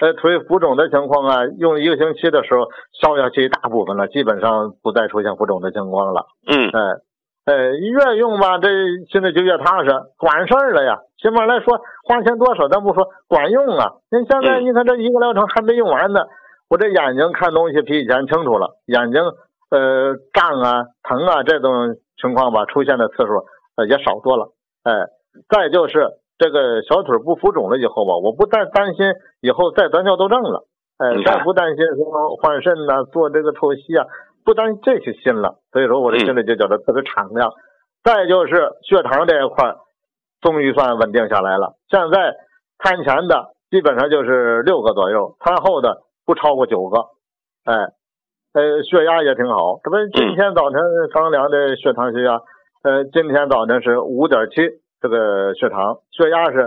处于浮肿的情况啊，用1个星期的时候消下去一大部分了，基本上不再出现浮肿的情况了。越用吧，这现在就越踏实，管事儿了呀。起码来说，花钱多少咱不说，管用啊。你现在你看这1个疗程还没用完呢，我这眼睛看东西比以前清楚了，眼睛胀啊、疼啊这种情况吧，出现的次数也少多了。再就是这个小腿不浮肿了以后吧，我不再担心以后再得尿毒症了。再不担心说换肾呐、做这个透析啊，不担心这些心了。所以说我这心里就觉得特别敞亮。再就是血糖这一块终于算稳定下来了，现在餐前的基本上就是6个左右，餐后的不超过9个。血压也挺好，这不今天早晨刚量的血糖血压，今天早晨是5.7，这个血糖，血压是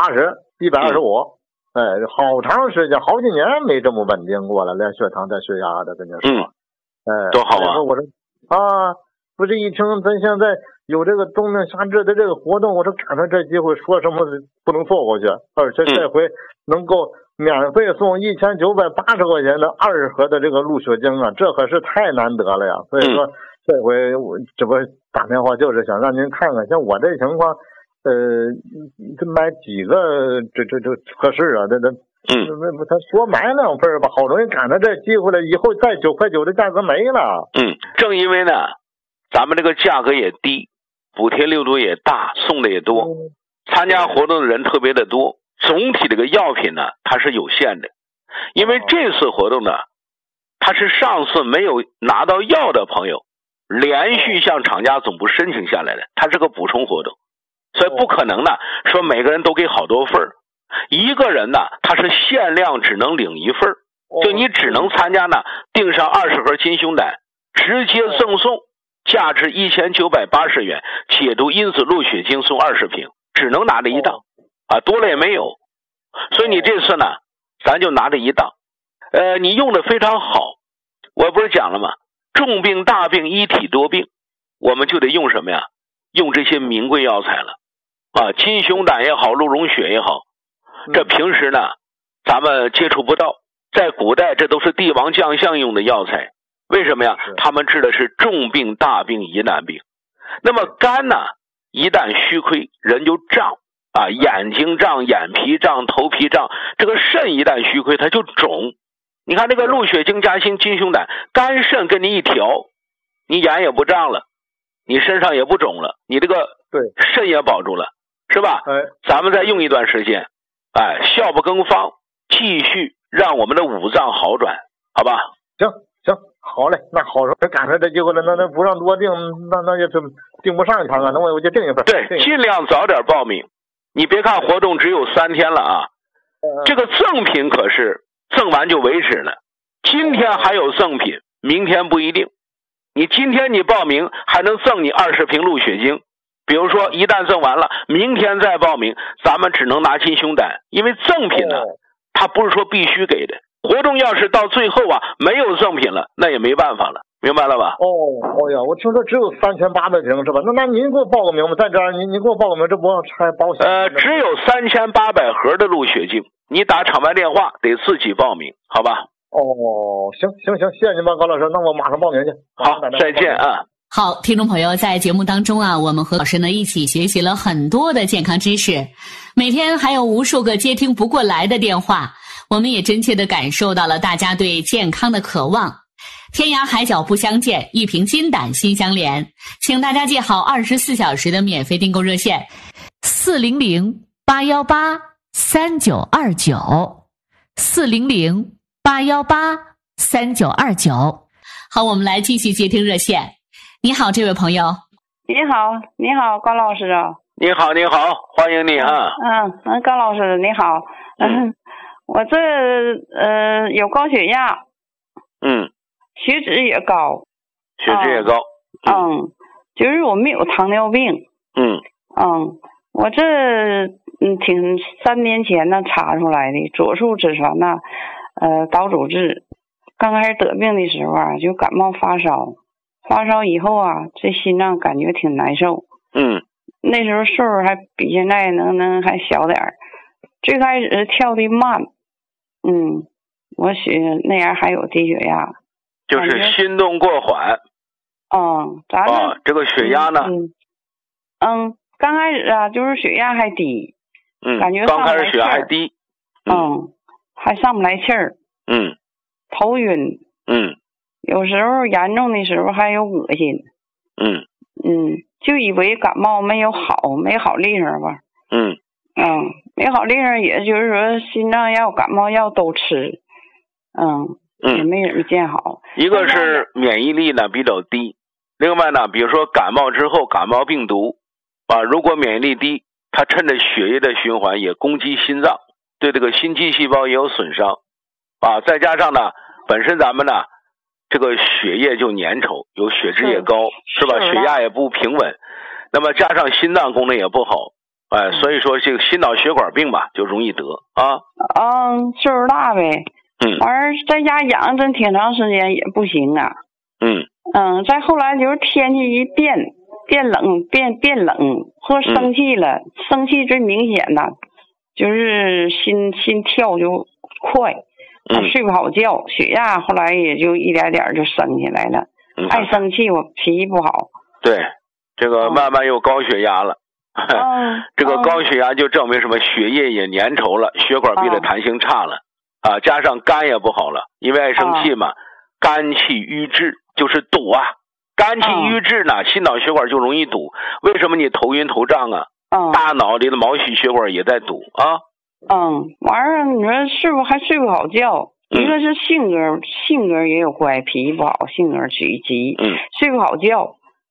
80，125。好长时间，好几年没这么稳定过了，连血糖带血压的，跟你说。 多好啊！ 我说不是一听咱现在有这个冬令夏至的这个活动，我说赶上这机会，说什么不能错过去，而且这回能够免费送1980块钱的20盒的这个鹿血精啊，这可是太难得了呀！所以说这回我这不打电话就是想让您看看，像我这情况，这买几个这合适啊？他多买2份吧，好容易赶上这机会了，以后再9块9的价格没了。 正因为呢，咱们这个价格也低，补贴力度也大，送的也多，参加活动的人特别的多，总体这个药品呢它是有限的。因为这次活动呢，它是上次没有拿到药的朋友连续向厂家总部申请下来的，它是个补充活动，所以不可能呢说每个人都给好多份，一个人呢他是限量只能领1份，就你只能参加呢订上20盒金胸胆，直接赠送价值1980元解毒因子鹿血精送20瓶，只能拿这一档多了也没有。所以你这次呢咱就拿这一档，你用的非常好。我不是讲了吗？重病大病一体多病，我们就得用什么呀？用这些名贵药材了金胸胆也好，鹿茸血也好，这平时呢咱们接触不到，在古代这都是帝王将相用的药材。为什么呀？他们治的是重病大病疑难病。那么肝呢一旦虚亏，人就胀眼睛胀、眼皮胀、头皮胀，这个肾一旦虚亏它就肿。你看这个鹿血精加金胸胆，肝肾跟你一调，你眼也不胀了，你身上也不肿了，你这个肾也保住了，是吧？咱们再用一段时间，效不更方，继续让我们的五脏好转，好吧？ 行，好嘞，那好，这赶上这机会了，那不让多订，那也是订不上一场啊，那我就订一份。 对，尽量早点报名。你别看活动只有3天了这个赠品可是赠完就为止了。今天还有赠品，明天不一定。你今天你报名还能赠你20瓶鹿血精，比如说一旦赠完了，明天再报名，咱们只能拿金胸胆，因为赠品呢它不是说必须给的。活动要是到最后没有赠品了，那也没办法了，明白了吧？ 我听说只有3800瓶是吧？那您给我报个名吧，在这儿您给我报个名，这不要拆保险。 只有3800盒的鹿血精，你打场外电话得自己报名，好吧？ 行，谢谢您吧，高老师，那我马上报名去。 好，再见啊。 好，听众朋友，在节目当中我们和老师呢一起学习了很多的健康知识，每天还有无数个接听不过来的电话，我们也真切地感受到了大家对健康的渴望。天涯海角不相见，一瓶金胆心相连，请大家记好24小时的免费订购热线400-818-3929，400-818-3929。好，我们来继续接听热线。你好，这位朋友。 你好，高老师啊。 你好，欢迎你啊。 高老师你好。我这有高血压。血脂也高。就是我没有糖尿病。我这挺3年前呢查出来的左束脂肪岛主质。刚开始得病的时候就感冒发烧以后这心脏感觉挺难受。那时候岁数还比现在能还小点儿。最开始跳的慢， 我那样还有低血压， 就是心动过缓。 这个血压呢？ 刚开始啊，就是血压还低，感觉刚开始血压还低， 还上不来气儿，头晕，有时候严重的时候还有恶心，就以为感冒没好利索吧，没好利索，也就是说心脏药、感冒药都吃，也没怎么见好。 一个是免疫力呢比较低，另外呢，比如说感冒之后，感冒病毒如果免疫力低，它趁着血液的循环也攻击心脏，对这个心肌细胞也有损伤，再加上呢，本身咱们呢这个血液就粘稠，有血脂也高，是吧？血压也不平稳，那么加上心脏功能也不好，所以说这个心脑血管病吧就容易得岁数大呗，完在家养真挺长时间也不行啊，再后来就是天气一变冷变冷，或生气了，生气最明显的就是心跳就快，睡不好觉，血压后来也就一点点就升起来了，爱生气，我脾气不好， 对，这个慢慢又高血压了，这个高血压就证明什么？血液也粘稠了，血管壁的弹性差了，加上肝也不好了，因为爱生气嘛，肝气郁滞就是堵啊，肝气郁滞呢，心脑血管就容易堵。为什么你头晕头胀啊？大脑里的毛细血管也在堵啊。 完了，你说还睡不好觉，一个是性格也有关，脾气不好，性格急，睡不好觉，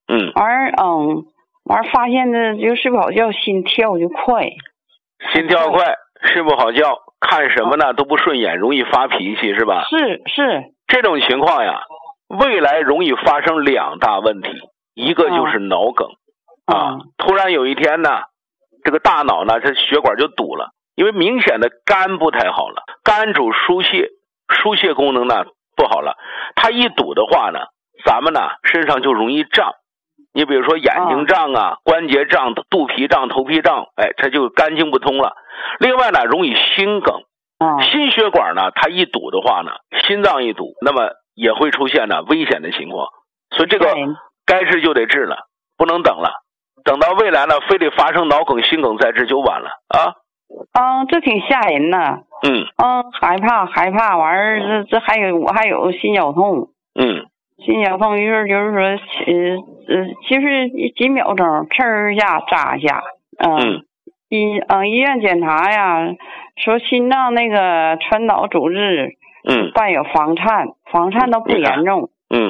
完发现的就睡不好觉，心跳就快， 睡不好觉，看什么呢都不顺眼，容易发脾气，是吧？ 是这种情况呀，未来容易发生2大问题，一个就是脑梗突然有一天呢，这个大脑呢，它血管就堵了，因为明显的肝不太好了，肝主疏泄，疏泄功能呢不好了，它一堵的话呢，咱们呢身上就容易胀，你比如说眼睛胀关节胀、肚皮胀、头皮胀，它就肝经不通了。另外呢，容易心梗，心血管呢它一堵的话呢，心脏一堵，那么也会出现呢危险的情况，所以这个该治就得治了，不能等了，等到未来呢非得发生脑梗、心梗再治就晚了这挺吓人呐。害怕，完儿这我还有心绞痛。心绞痛于是就是说，其实几秒钟，呲一下扎一下。医院检查呀，说心脏那个传导阻滞，伴有房颤都不严重。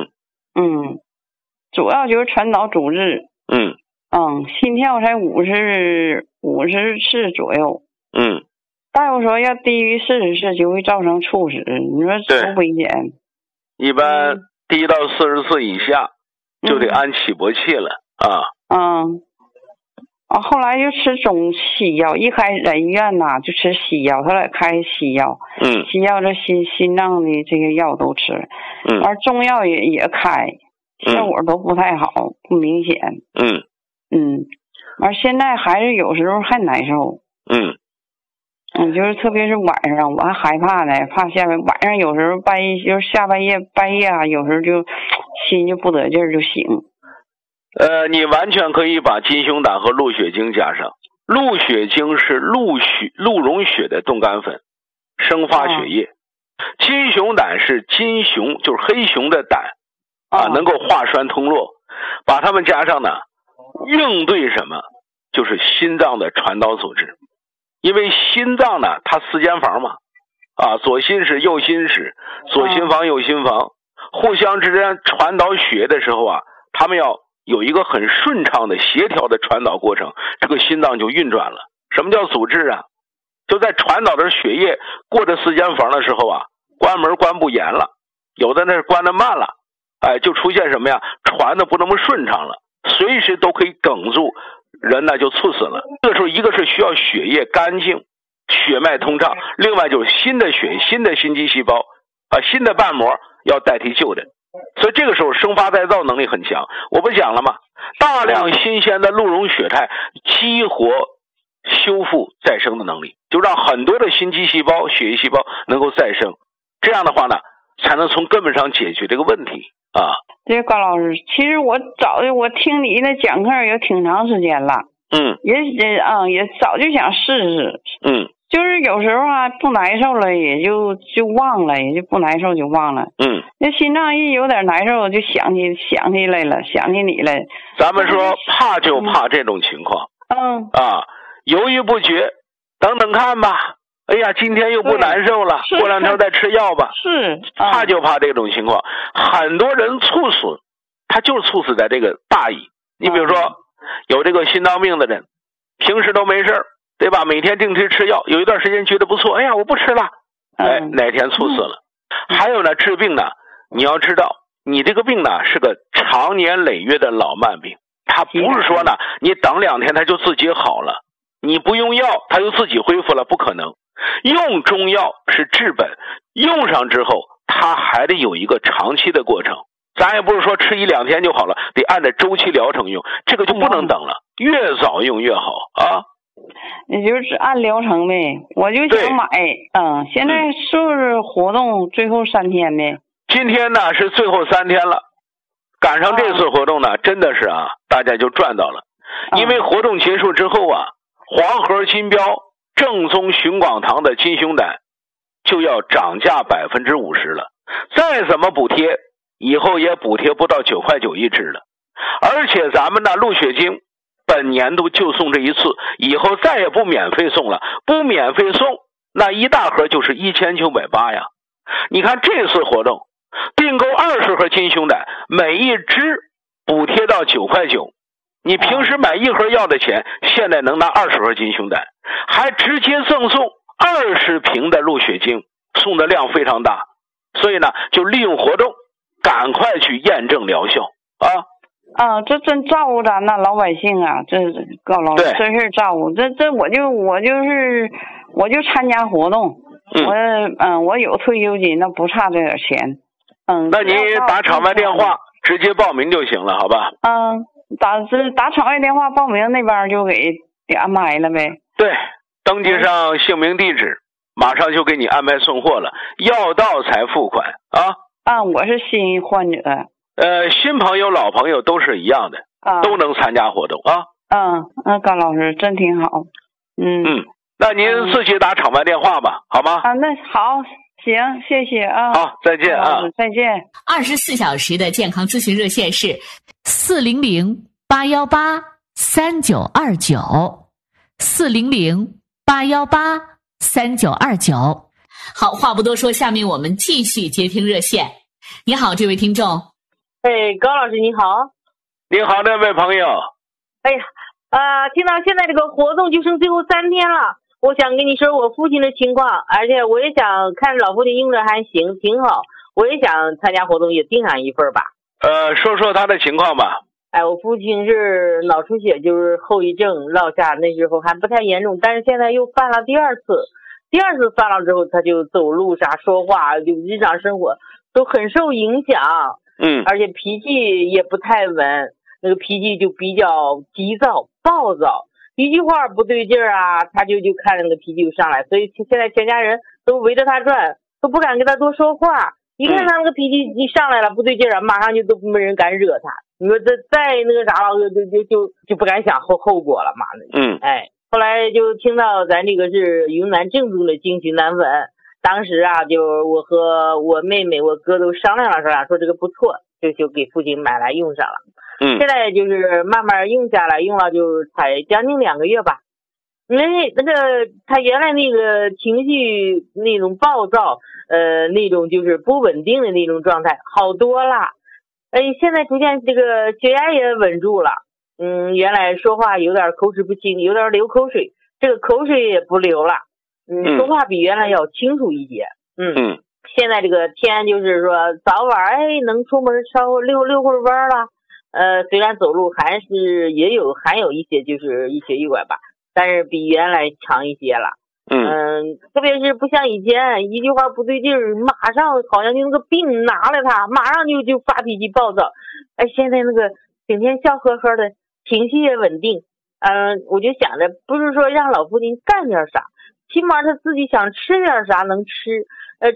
主要就是传导阻滞。心跳才50次左右。大夫说要低于40次就会造成猝死，你说多危险？ 一般低到40次以下就得安起搏器了后来就吃中西药，一开始在医院就吃西药，后来开西药，西药这心脏的这些药都吃，完中药也开，效果都不太好，不明显。完现在还是有时候还难受。就是特别是晚上，我还害怕呢，怕晚上有时候就是下半夜有时候就心就不得劲儿就醒。 你完全可以把金熊胆和鹿血精加上。鹿血精是鹿茸血的冻干粉，生发血液。金熊胆是金熊，就是黑熊的胆能够化栓通络，把它们加上呢，应对什么？就是心脏的传导阻滞。因为心脏呢，它4间房嘛，左心室、右心室，左心房、右心房，互相之间传导血液的时候他们要有一个很顺畅的协调的传导过程，这个心脏就运转了。什么叫阻滞就在传导的血液过这4间房的时候关门关不严了，有的那是关得慢了，就出现什么呀？传的不那么顺畅了，随时都可以哽住。人呢就猝死了。这个时候一个是需要血液干净，血脉通畅，另外就是新的血、新的心肌细胞新的瓣膜要代替旧的，所以这个时候生发再造能力很强。我不讲了吗？大量新鲜的鹿茸血肽激活修复再生的能力，就让很多的心肌细胞、血液细胞能够再生。这样的话呢，才能从根本上解决这个问题啊。 对，高老师，其实我听你的讲课也挺长时间了，也早就想试试，就是有时候啊不难受了也就忘了，也就不难受就忘了，那心脏一有点难受就想起来了，想起你来。 咱们说怕就怕这种情况，犹豫不决，等等看吧。哎呀，今天又不难受了，过两天再吃药吧。怕就怕这种情况。很多人猝死，他就是猝死在这个大意。你比如说，有这个心脏病的人，平时都没事，对吧？每天定期吃药，有一段时间觉得不错，哎呀，我不吃了，哪天猝死了。还有呢，治病呢，你要知道，你这个病呢是个长年累月的老慢病，它不是说呢，你等2天它就自己好了，你不用药它就自己恢复了，不可能。用中药是治本，用上之后它还得有一个长期的过程，咱也不是说吃1-2天就好了，得按照周期疗程用，这个就不能等了，越早用越好啊。 也就是按疗程呗，我就想买，现在是不是活动最后3天呗？ 今天呢是最后3天了，赶上这次活动呢，真的是大家就赚到了，因为活动结束之后黄河金标正宗寻广堂的金胸胆就要涨价50%了，再怎么补贴，以后也补贴不到9.9块一支了。而且咱们的鹿血精本年度就送这一次，以后再也不免费送了，不免费送，那一大盒就是1980呀。你看这次活动，订购20盒金胸胆，每一支补贴到9.9块，你平时买1盒药的钱，现在能拿20盒金胸胆，还直接赠送20瓶的鹿血精，送的量非常大，所以呢，就利用活动，赶快去验证疗效这真照顾咱那老百姓啊！这高老师真是照顾，这我就参加活动，我有退休金，那不差这点钱， 那你打场外电话直接报名就行了，好吧？ 打场外电话报名，那边就给安排了呗。 对，登记上姓名地址，马上就给你安排送货了，药到才付款我是新患者。 新朋友老朋友都是一样的，都能参加活动高老师真挺好。 那您自己打场外电话吧，好吗？ 那好，行，谢谢好，再见再见。 24小时的健康咨询热线是400-818-3929，400-818-3929。好，话不多说，下面我们继续接听热线。你好，这位听众。 高老师你好。 你好，那位朋友。 听到现在这个活动就剩最后3天了，我想跟你说我父亲的情况，而且我也想看老父亲用着还行，挺好，我也想参加活动，也订上一份吧。 说说他的情况吧。 我父亲是脑出血，就是后遗症落下，那时候还不太严重，但是现在又犯了第二次犯了之后，他就走路说话就日常生活都很受影响，而且脾气也不太稳，那个脾气就比较急躁暴躁，一句话不对劲他就看着那个脾气就上来，所以现在全家人都围着他转，都不敢跟他多说话，一看他那个脾气一上来了不对劲马上就都没人敢惹他，你说这再那个啥了就不敢想后果了嘛。后来就听到咱这个是云南正宗的金曲南粉，当时就我和我妹妹我哥都商量了说这个不错，就给父亲买来用上了。现在就是慢慢用下来，用了就才将近2个月吧。因为那个他原来那个情绪那种暴躁，那种就是不稳定的那种状态好多了。现在逐渐这个血压也稳住了。原来说话有点口齿不清，有点流口水，这个口水也不流了。说话比原来要清楚一些。现在这个天就是说早晚能出门稍微溜会儿弯了。虽然走路还是含有一些就是一瘸一拐吧，但是比原来强一些了。特别是不像以前一句话不对劲马上好像就那个病拿了他，马上就发脾气暴躁。现在那个整天笑呵呵的，情绪也稳定， 我就想着不是说让老父亲干点啥，起码他自己想吃点啥能吃，